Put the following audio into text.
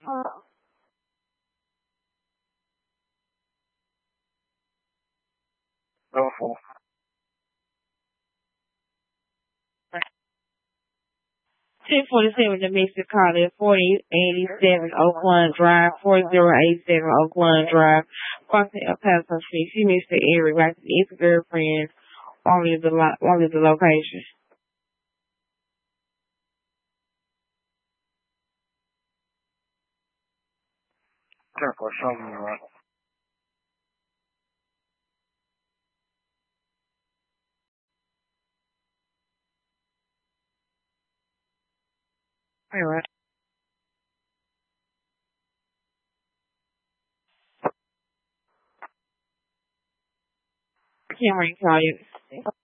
Awful. 1047 Domestic College, 4087 Oakland Drive, 4087 Oakland Drive, Crossing El Paso Street. She missed the area, right? It's a girlfriend. Won't leave the location. 1047, right? All right. I can't really tell you.